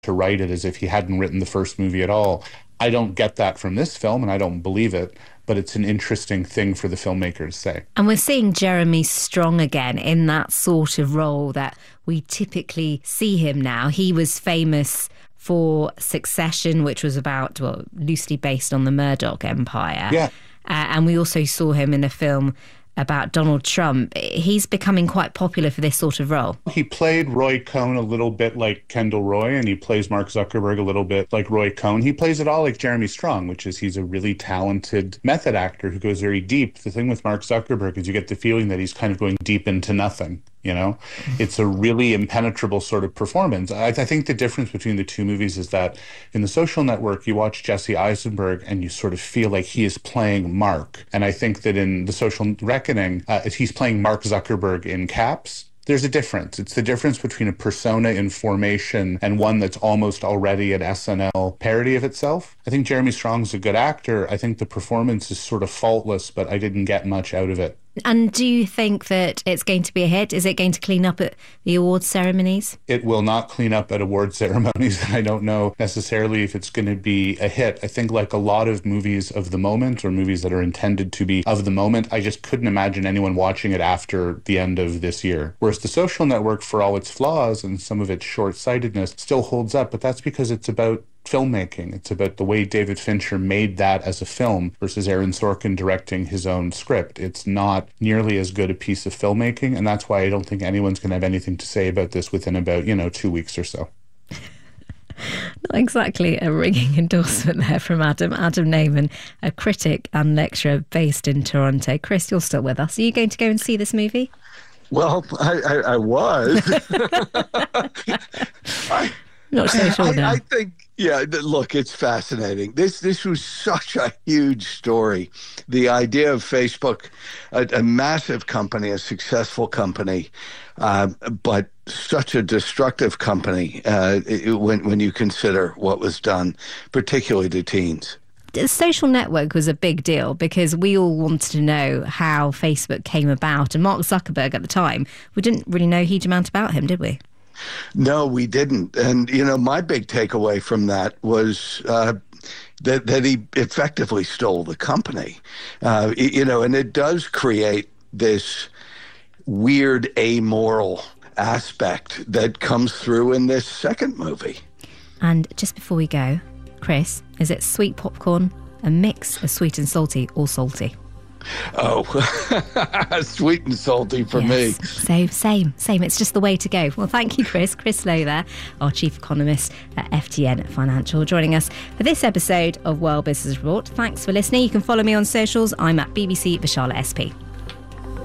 to write it as if he hadn't written the first movie at all. I don't get that from this film, and I don't believe it, but it's an interesting thing for the filmmaker to say. And we're seeing Jeremy Strong again in that sort of role that we typically see him now. He was famous for Succession, which was about, well, loosely based on the Murdoch empire. Yeah. And we also saw him in a film about Donald Trump. He's becoming quite popular for this sort of role. He played Roy Cohn a little bit like Kendall Roy, and he plays Mark Zuckerberg a little bit like Roy Cohn. He plays it all like Jeremy Strong, which is he's a really talented method actor who goes very deep. The thing with Mark Zuckerberg is you get the feeling that he's kind of going deep into nothing. You know, it's a really impenetrable sort of performance. I think the difference between the two movies is that in The Social Network, you watch Jesse Eisenberg and you sort of feel like he is playing Mark. And I think that in The Social Reckoning, he's playing Mark Zuckerberg in caps. There's a difference. It's the difference between a persona in formation and one that's almost already an SNL parody of itself. I think Jeremy Strong's a good actor. I think the performance is sort of faultless, but I didn't get much out of it. And do you think that it's going to be a hit? Is it going to clean up at the awards ceremonies? It will not clean up at award ceremonies. I don't know necessarily if it's going to be a hit. I think like a lot of movies of the moment or movies that are intended to be of the moment, I just couldn't imagine anyone watching it after the end of this year. Whereas The Social Network, for all its flaws and some of its short-sightedness, still holds up. But that's because it's about filmmaking. It's about the way David Fincher made that as a film versus Aaron Sorkin directing his own script. It's not nearly as good a piece of filmmaking, and that's why I don't think anyone's going to have anything to say about this within about, 2 weeks or so. Not exactly a ringing endorsement there from Adam Naiman, a critic and lecturer based in Toronto. Chris, you're still with us. Are you going to go and see this movie? Well, I was. Not so sure now. I think, yeah, look, it's fascinating. This was such a huge story. The idea of Facebook, a massive company, a successful company, but such a destructive company when you consider what was done, particularly to teens. The Social Network was a big deal because we all wanted to know how Facebook came about. And Mark Zuckerberg at the time, we didn't really know a huge amount about him, did we? No, we didn't. And, my big takeaway from that was that he effectively stole the company. And it does create this weird amoral aspect that comes through in this second movie. And just before we go, Chris, is it sweet popcorn, a mix of sweet and salty, or salty? Oh, sweet and salty for me. So same. It's just the way to go. Well, thank you, Chris. Chris Lowe there, our chief economist at FTN Financial, joining us for this episode of World Business Report. Thanks for listening. You can follow me on socials. I'm at BBC Vishala SP.